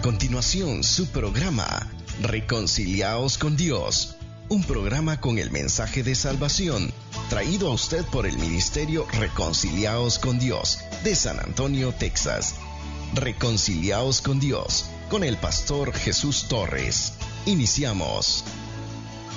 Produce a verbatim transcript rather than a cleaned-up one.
continuación su programa Reconciliaos con Dios, un programa con el mensaje de salvación, traído a usted por el Ministerio Reconciliaos con Dios de San Antonio, Texas. Reconciliaos con Dios, con el pastor Jesús Torres. Iniciamos.